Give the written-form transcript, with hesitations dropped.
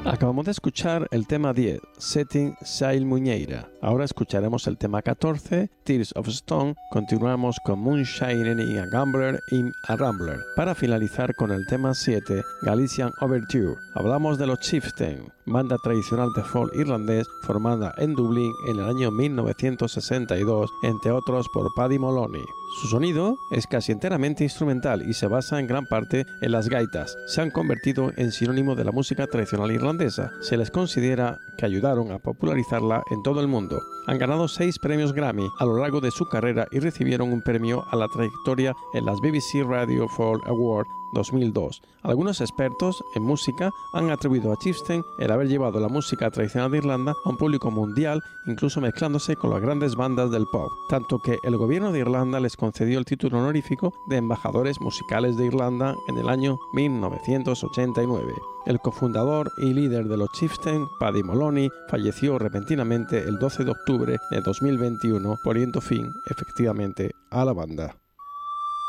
Acabamos de escuchar el tema 10, Setting Sail Muñeira. Ahora escucharemos el tema 14, Tears of Stone. Continuamos con Moonshining in a Gambler in a Rambler. Para finalizar con el tema 7, Galician Overture. Hablamos de los Chieftains, banda tradicional de folk irlandés formada en Dublín en el año 1962, entre otros por Paddy Moloney. Su sonido es casi enteramente instrumental y se basa en gran parte en las gaitas. Se han convertido en sinónimo de la música tradicional irlandesa. Se les considera que ayudaron a popularizarla en todo el mundo. Han ganado 6 premios Grammy a lo largo de su carrera y recibieron un premio a la trayectoria en las BBC Radio Folk Awards 2002. Algunos expertos en música han atribuido a Chieftains el haber llevado la música tradicional de Irlanda a un público mundial, incluso mezclándose con las grandes bandas del pop, tanto que el gobierno de Irlanda les concedió el título honorífico de embajadores musicales de Irlanda en el año 1989. El cofundador y líder de los Chieftains, Paddy Moloney, falleció repentinamente el 12 de octubre de 2021, poniendo fin efectivamente a la banda.